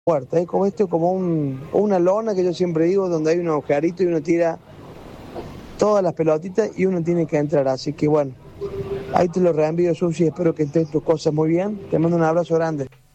puerta, es como esto, como una lona que yo siempre digo, donde hay un agujerito y uno tira todas las pelotitas y uno tiene que entrar, así que bueno, ahí te lo reenvío, Susi, espero que estés tus cosas muy bien, te mando un abrazo grande.